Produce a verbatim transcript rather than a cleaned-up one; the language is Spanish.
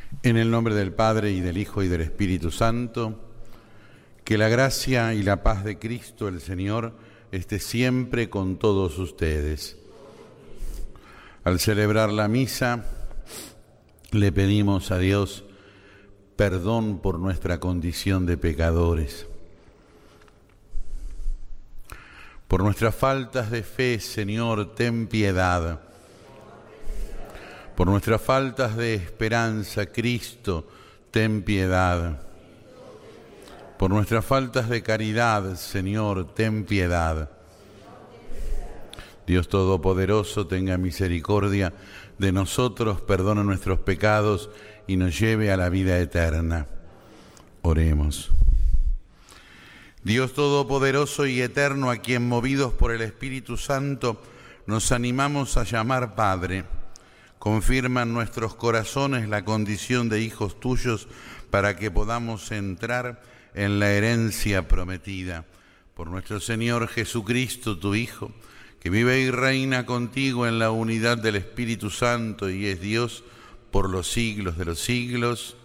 En el nombre del Padre, y del Hijo, y del Espíritu Santo, que la gracia y la paz de Cristo el Señor esté siempre con todos ustedes. Al celebrar la misa, le pedimos a Dios perdón por nuestra condición de pecadores. Por nuestras faltas de fe, Señor, ten piedad. Por nuestras faltas de esperanza, Cristo, ten piedad. Por nuestras faltas de caridad, Señor, ten piedad. Dios Todopoderoso, tenga misericordia de nosotros, perdona nuestros pecados y nos lleve a la vida eterna. Oremos. Dios Todopoderoso y Eterno, a quien movidos por el Espíritu Santo nos animamos a llamar Padre, confirma en nuestros corazones la condición de hijos tuyos para que podamos entrar en la herencia prometida. Por nuestro Señor Jesucristo, tu Hijo, que vive y reina contigo en la unidad del Espíritu Santo y es Dios por los siglos de los siglos.